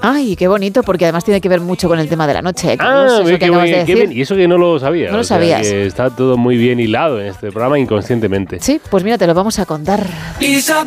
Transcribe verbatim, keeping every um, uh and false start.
Ay, qué bonito, porque además tiene que ver mucho con el tema de la noche. Ah, eso qué que acabas bien, de qué decir. bien. Y eso que no lo sabía. No lo o sea, sabías. que está todo muy bien hilado en este programa inconscientemente. Sí, pues mira, te lo vamos a contar.